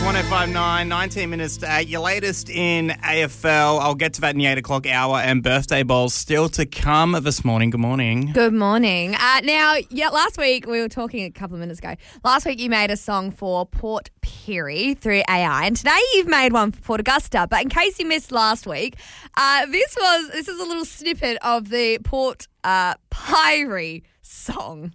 1059, 19 minutes to 8. Your latest in AFL. I'll get to that in the 8 o'clock hour, and birthday bowls still to come this morning. Good morning. Good morning. Last week, we were talking a couple of minutes ago. Last week, you made a song for Port Pirie through AI, and today you've made one for Port Augusta. But in case you missed last week, this is a little snippet of the Port Pirie song.